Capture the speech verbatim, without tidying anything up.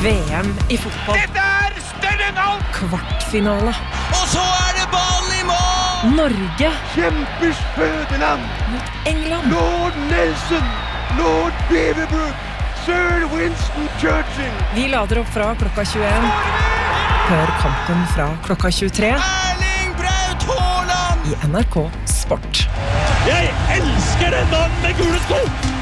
V M i fotball. Dette er større enn alt! Kvartfinale. Og så er det ballen i mål! Norge Kjempers fødeland! mot England. Lord Nelson! Lord Beaverbrook! Sir Winston Churchill! Vi lader opp fra klokka tjueen. Hør kampen fra klokka tjuetre Erling Braut Haaland! i N R K Sport. Jeg elsker en mann med gule sko!